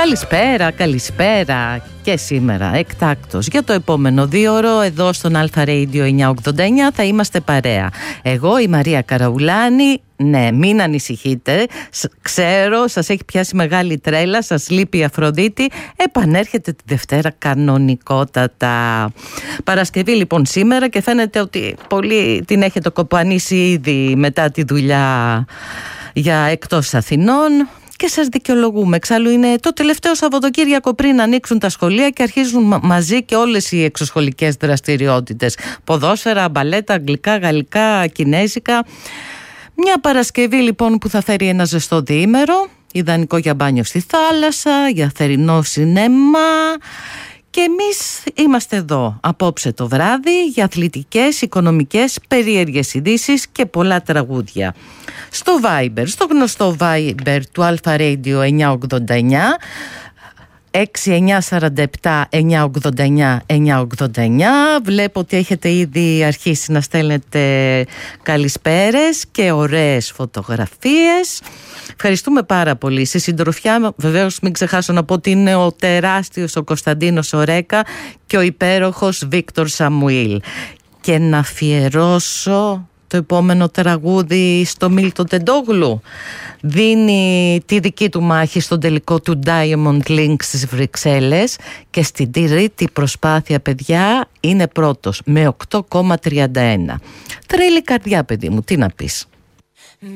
Καλησπέρα και σήμερα εκτάκτος για το επόμενο 2ωρο εδώ στον Αλφα Radio 989 θα είμαστε παρέα. Εγώ η Μαρία Καραουλάνη. Ναι, μην ανησυχείτε, ξέρω, σας έχει πιάσει μεγάλη τρέλα, σας λείπει η Αφροδίτη, επανέρχεται τη Δευτέρα κανονικότατα. Παρασκευή λοιπόν σήμερα και φαίνεται ότι πολύ την έχετε κοπανίσει ήδη μετά τη δουλειά για εκτός Αθηνών. Και σας δικαιολογούμε. Εξάλλου είναι το τελευταίο Σαββατοκύριακο πριν ανοίξουν τα σχολεία και αρχίζουν μαζί και όλες οι εξωσχολικές δραστηριότητες. Ποδόσφαιρα, μπαλέτα, αγγλικά, γαλλικά, κινέζικα. Μια Παρασκευή λοιπόν που θα φέρει ένα ζεστό διήμερο, ιδανικό για μπάνιο στη θάλασσα, για θερινό σινέμα. Και εμείς είμαστε εδώ απόψε το βράδυ για αθλητικές, οικονομικές, περίεργες ειδήσεις και πολλά τραγούδια. Στο Viber, στο γνωστό Viber του Αλφα Radio 989 6947 989 989. Βλέπω ότι έχετε ήδη αρχίσει να στέλνετε καλησπέρες και ωραίες φωτογραφίες. Ευχαριστούμε πάρα πολύ. Στη συντροφιά βεβαίως μην ξεχάσω να πω ότι είναι ο τεράστιος ο Κωνσταντίνος Ορέκα και ο υπέροχος Βίκτορ Σαμουήλ. Και να αφιερώσω το επόμενο τραγούδι στο Μίλτο Τεντόγλου. Δίνει τη δική του μάχη στον τελικό του Diamond League στις Βρυξέλλες και στην τρίτη προσπάθεια, παιδιά, είναι πρώτος με 8,31. Τρέλη καρδιά, παιδί μου, τι να πεις.